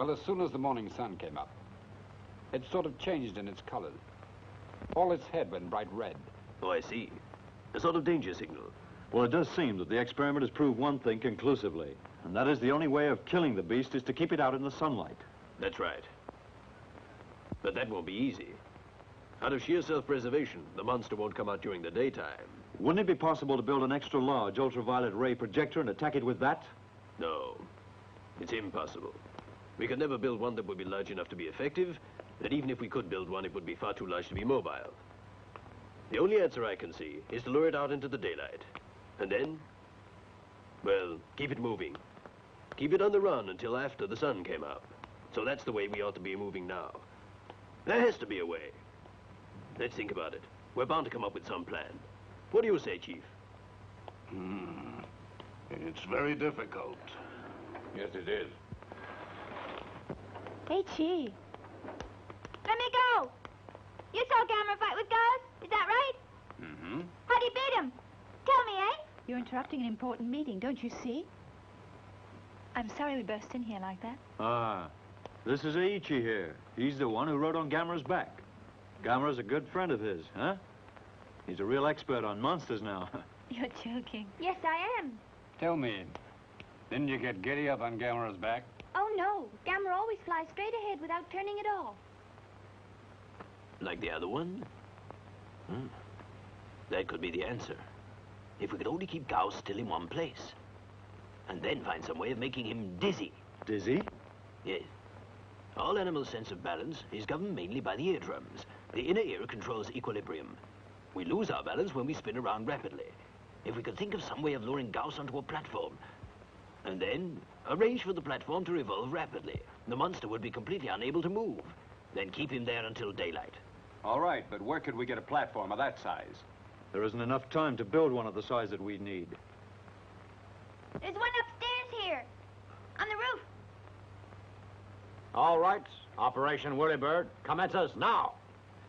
Well, as soon as the morning sun came up, it sort of changed in its colors. All its head went bright red. Oh, I see. A sort of danger signal. Well, it does seem that the experiment has proved one thing conclusively, and that is the only way of killing the beast is to keep it out in the sunlight. That's right. But that won't be easy. Out of sheer self-preservation, the monster won't come out during the daytime. Wouldn't it be possible to build an extra-large ultraviolet ray projector and attack it with that? No. It's impossible. We could never build one that would be large enough to be effective, and even if we could build one, it would be far too large to be mobile. The only answer I can see is to lure it out into the daylight. And then, well, keep it moving. Keep it on the run until after the sun came up. So that's the way we ought to be moving now. There has to be a way. Let's think about it. We're bound to come up with some plan. What do you say, Chief? It's very difficult. Yes, it is. Hey, Chief. Let me go! You saw Gamera fight with Gauss, is that right? Mm-hmm. How'd he beat him? Tell me, eh? You're interrupting an important meeting, don't you see? I'm sorry we burst in here like that. Ah, this is Aichi here. He's the one who rode on Gamera's back. Gamera's a good friend of his, huh? He's a real expert on monsters now. You're joking. Yes, I am. Tell me, didn't you get giddy up on Gamera's back? Oh, no. Gamera always flies straight ahead without turning at all. Like the other one? That could be the answer. If we could only keep Gauss still in one place. And then find some way of making him dizzy. Dizzy? Yes. All animals' sense of balance is governed mainly by the eardrums. The inner ear controls equilibrium. We lose our balance when we spin around rapidly. If we could think of some way of luring Gauss onto a platform, and then arrange for the platform to revolve rapidly, the monster would be completely unable to move. Then keep him there until daylight. All right, but where could we get a platform of that size? There isn't enough time to build one of the size that we need. There's one upstairs here. On the roof. All right, Operation Whirlybird commences now.